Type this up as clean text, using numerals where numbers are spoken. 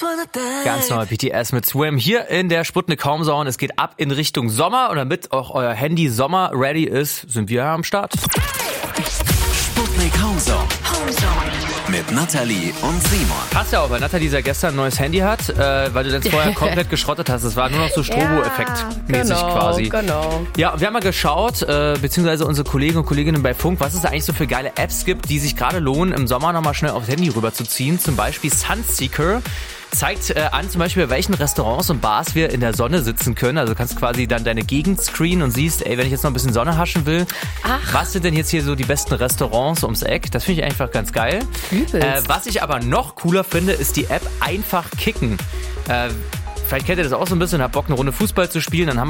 Ganz neu BTS mit Swim hier in der Sputnik Homezone. Es geht ab in Richtung Sommer und damit auch euer Handy Sommer ready ist, sind wir am Start. Sputnik Homezone. Mit Nathalie und Simon. Passt ja auch, weil Nathalie seit gestern ein neues Handy hat, weil du das vorher komplett geschrottet hast. Es war nur noch so Strobo-Effekt-mäßig quasi. Genau. Ja, und wir haben mal geschaut, beziehungsweise unsere Kollegen und Kolleginnen bei Funk, was es da eigentlich so für geile Apps gibt, die sich gerade lohnen, im Sommer nochmal schnell aufs Handy rüberzuziehen. Zum Beispiel Sunseeker zeigt an, zum Beispiel, bei welchen Restaurants und Bars wir in der Sonne sitzen können. Also du kannst quasi dann deine Gegend screenen und siehst, ey, wenn ich jetzt noch ein bisschen Sonne haschen will, was sind denn jetzt hier so die besten Restaurants ums Eck? Das finde ich einfach ganz geil. Was ich aber noch cooler finde, ist die App Einfach Kicken. Vielleicht kennt ihr das auch so ein bisschen, habt Bock, eine Runde Fußball zu spielen, dann haben